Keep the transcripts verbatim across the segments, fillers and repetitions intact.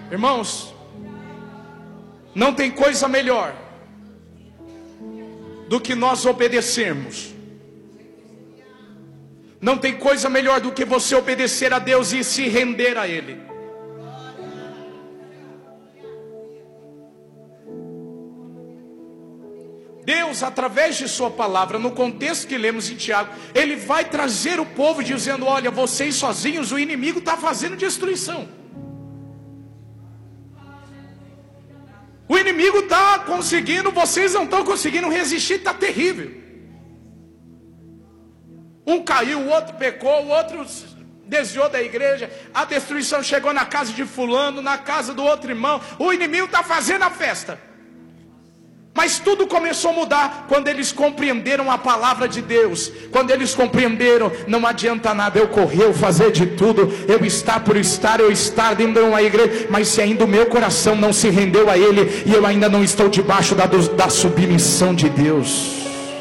Irmãos, não tem coisa melhor do que nós obedecermos. Não tem coisa melhor do que você obedecer a Deus e se render a Ele. Deus, através de sua palavra, no contexto que lemos em Tiago, Ele vai trazer o povo dizendo: olha, vocês sozinhos, o inimigo está fazendo destruição. O inimigo está conseguindo, vocês não estão conseguindo resistir, está terrível. Um caiu, o outro pecou, o outro desviou da igreja, a destruição chegou na casa de fulano, na casa do outro irmão. O inimigo está fazendo a festa. Mas tudo começou a mudar quando eles compreenderam a palavra de Deus. Quando eles compreenderam, não adianta nada eu correr, eu fazer de tudo, eu estar por estar, eu estar dentro de uma igreja, mas se ainda o meu coração não se rendeu a Ele, e eu ainda não estou debaixo da, da submissão de Deus.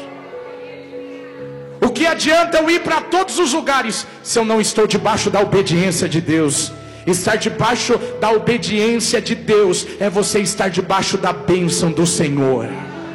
O que adianta eu ir para todos os lugares, se eu não estou debaixo da obediência de Deus? Estar debaixo da obediência de Deus é você estar debaixo da bênção do Senhor.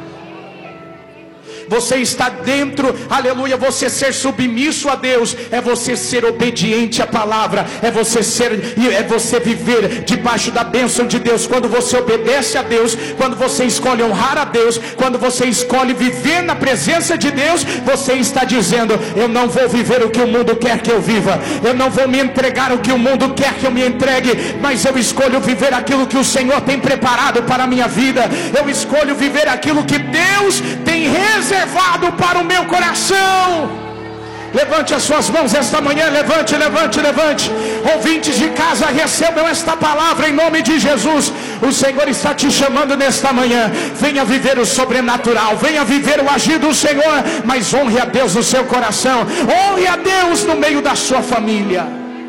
Você está dentro, aleluia, você ser submisso a Deus, é você ser obediente à palavra, é você ser, é você viver debaixo da bênção de Deus. Quando você obedece a Deus, quando você escolhe honrar a Deus, quando você escolhe viver na presença de Deus, você está dizendo: eu não vou viver o que o mundo quer que eu viva, eu não vou me entregar o que o mundo quer que eu me entregue, mas eu escolho viver aquilo que o Senhor tem preparado para a minha vida. Eu escolho viver aquilo que Deus tem reservado para o meu coração. Levante as suas mãos esta manhã, levante, levante, levante. Ouvintes de casa, recebam esta palavra em nome de Jesus. O Senhor está te chamando nesta manhã. Venha viver o sobrenatural, venha viver o agir do Senhor, mas honre a Deus no seu coração, honre a Deus no meio da sua família.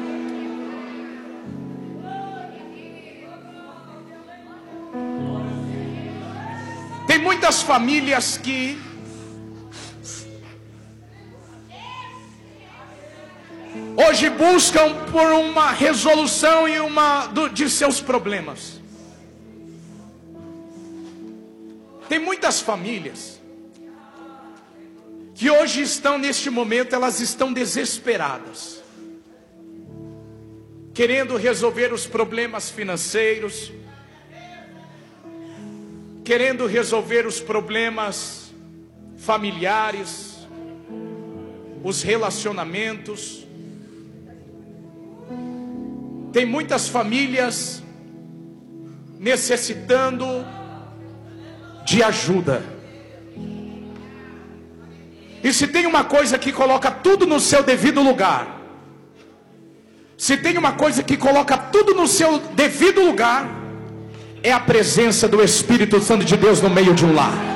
Tem muitas famílias que hoje buscam por uma resolução e uma do, de seus problemas. Tem muitas famílias que hoje estão neste momento, elas estão desesperadas, querendo resolver os problemas financeiros, querendo resolver os problemas familiares, os relacionamentos. Tem muitas famílias necessitando de ajuda. E se tem uma coisa que coloca tudo no seu devido lugar, se tem uma coisa que coloca tudo no seu devido lugar, é a presença do Espírito Santo de Deus no meio de um lar.